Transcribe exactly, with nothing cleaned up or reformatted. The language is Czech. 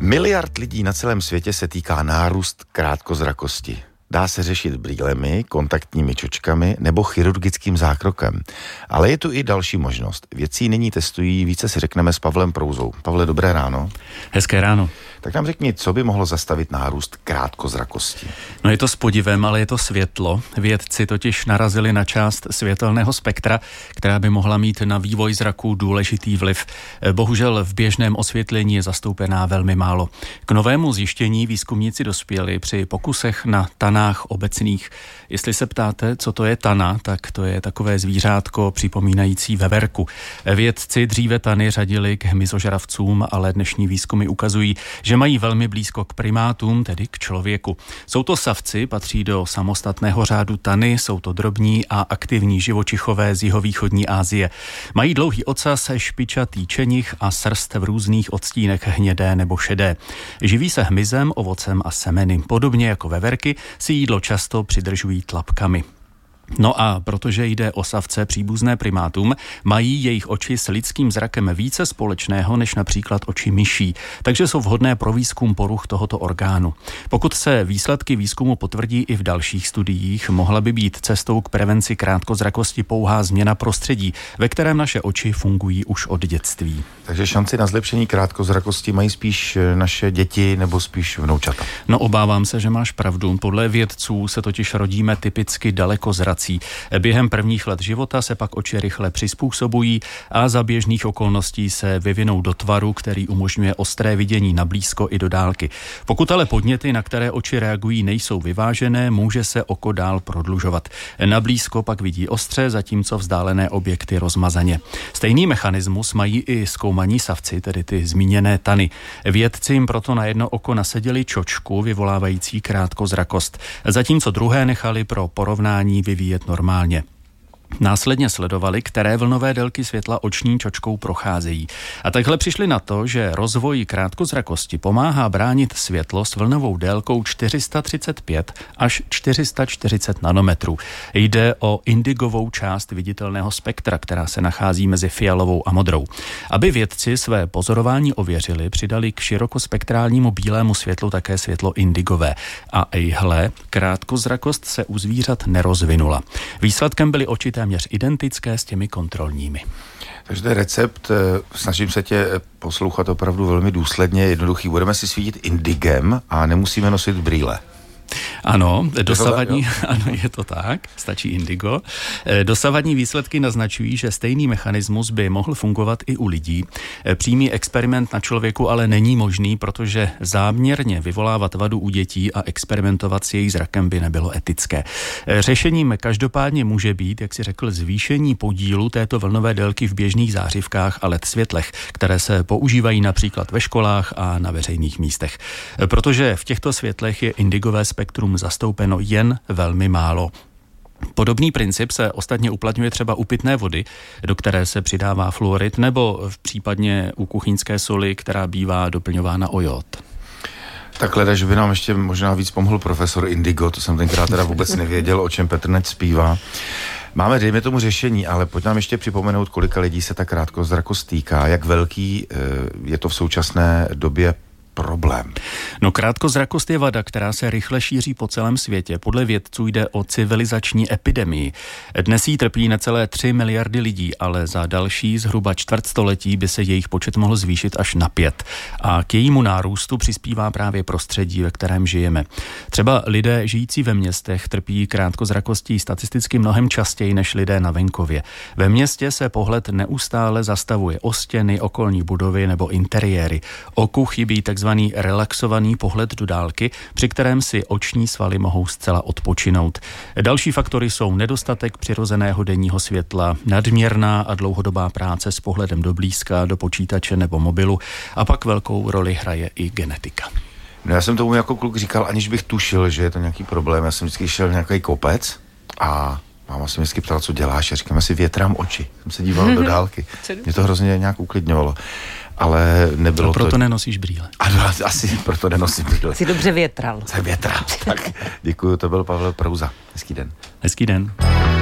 Miliard lidí na celém světě se týká nárůst krátkozrakosti. Dá se řešit brýlemi, kontaktními čočkami nebo chirurgickým zákrokem. Ale je tu i další možnost. Vědci nyní testují, více si řekneme s Pavlem Prouzou. Pavle, dobré ráno. Hezké ráno. Tak nám řekni, co by mohlo zastavit nárůst krátkozrakosti? No je to s podivem, ale je to světlo. Vědci totiž narazili na část světelného spektra, která by mohla mít na vývoj zraku důležitý vliv. Bohužel v běžném osvětlení je zastoupená velmi málo. K novému zjištění výzkumníci dospěli při pokusech na tanách obecných. Jestli se ptáte, co to je tana, tak to je takové zvířátko připomínající veverku. Vědci dříve tany řadili k hmyzožravcům, ale dnešní výzkumy ukazují, že mají velmi blízko k primátům, tedy k člověku. Jsou to savci, patří do samostatného řádu tany, jsou to drobní a aktivní živočichové z jihovýchodní Asie. Mají dlouhý ocas, špičatý čenich a srst v různých odstínech hnědé nebo šedé. Živí se hmyzem, ovocem a semeny. Podobně jako veverky si jídlo často přidržují tlapkami. No a protože jde o savce příbuzné primátům, mají jejich oči s lidským zrakem více společného než například oči myší, takže jsou vhodné pro výzkum poruch tohoto orgánu. Pokud se výsledky výzkumu potvrdí i v dalších studiích, mohla by být cestou k prevenci krátkozrakosti pouhá změna prostředí, ve kterém naše oči fungují už od dětství. Takže šanci na zlepšení krátkozrakosti mají spíš naše děti nebo spíš vnoučata? No obávám se, že máš pravdu. Podle vědců se totiž rodíme typicky dalekozrací. Během prvních let života se pak oči rychle přizpůsobují a za běžných okolností se vyvinou do tvaru, který umožňuje ostré vidění na blízko i do dálky. Pokud ale podněty, na které oči reagují, nejsou vyvážené, může se oko dál prodlužovat. Na blízko pak vidí ostře, zatímco vzdálené objekty rozmazaně. Stejný mechanismus mají i zkoumaní savci, tedy ty zmíněné tany. Vědci jim proto na jedno oko nasadili čočku vyvolávající krátkozrakost, zatímco druhé nechali pro porovnání vyvíjet normálně. Následně sledovali, které vlnové délky světla oční čočkou procházejí. A takhle přišli na to, že rozvoj krátkozrakosti pomáhá bránit světlo s vlnovou délkou čtyři sta třicet pět až čtyři sta čtyřicet nanometrů. Jde o indigovou část viditelného spektra, která se nachází mezi fialovou a modrou. Aby vědci své pozorování ověřili, přidali k širokospektrálnímu bílému světlu také světlo indigové. A ejhle, krátkozrakost se u zvířat nerozvinula. Výsledkem byly oči téměř identické s těmi kontrolními. Takže to je recept, snažím se tě poslouchat opravdu velmi důsledně, jednoduchý. Budeme si svítit indigem a nemusíme nosit brýle. Ano, dosavadní, ano, je to tak, stačí indigo. Dosavadní výsledky naznačují, že stejný mechanismus by mohl fungovat i u lidí. Přímý experiment na člověku ale není možný, protože záměrně vyvolávat vadu u dětí a experimentovat s jejich zrakem by nebylo etické. Řešením každopádně může být, jak si řekl, zvýšení podílu této vlnové délky v běžných zářivkách a el é dé světlech, které se používají například ve školách a na veřejných místech. Protože v těchto světlech je indigové spektrum zastoupeno jen velmi málo. Podobný princip se ostatně uplatňuje třeba u pitné vody, do které se přidává fluorid, nebo v případně u kuchyňské soli, která bývá doplňována o jód. Tak leda, že by nám ještě možná víc pomohl profesor Indigo, to jsem tenkrát teda vůbec nevěděl, o čem Petr Nec zpívá. Máme, dejme tomu řešení, ale pojď nám ještě připomenout, kolika lidí se ta krátkozrakost týká, jak velký je to v současné době problém. No krátkozrakost je vada, která se rychle šíří po celém světě. Podle vědců jde o civilizační epidemii. Dnes jí trpí necelé tři miliardy lidí, ale za další zhruba čtvrtstoletí by se jejich počet mohl zvýšit až na pět. A k jejímu nárůstu přispívá právě prostředí, ve kterém žijeme. Třeba lidé žijící ve městech trpí krátkozrakostí statisticky mnohem častěji než lidé na venkově. Ve městě se pohled neustále zastavuje o stěny, okolní budovy nebo interiéry. Oku chybí tak takzvaný relaxovaný pohled do dálky, při kterém si oční svaly mohou zcela odpočinout. Další faktory jsou nedostatek přirozeného denního světla, nadměrná a dlouhodobá práce s pohledem do blízka, do počítače nebo mobilu a pak velkou roli hraje i genetika. No já jsem tomu jako kluk říkal, aniž bych tušil, že je to nějaký problém. Já jsem vždycky šel nějaký kopec a máma se mě vždycky ptala, co děláš. Já říkám, já si větrám oči. Jsem se díval do dálky. Mě to hrozně nějak uklidňovalo. Ale nebylo a proto to... nenosíš brýle. Ano, asi proto nenosím brýle. Jsi dobře větral. Jsem větral. Tak děkuju, to byl Pavel Prouza. Hezký den. Hezký den.